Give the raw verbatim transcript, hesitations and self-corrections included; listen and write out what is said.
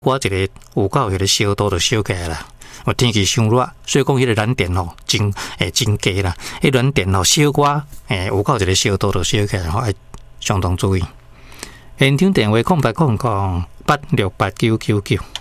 我一个有够迄个烧度就烧起来啦。我天气伤热，所以讲迄个暖电吼真诶真低啦。迄暖电吼烧我诶有够一个烧度就烧起来，吼要相当注意。现场电话空八空空八六八九九九。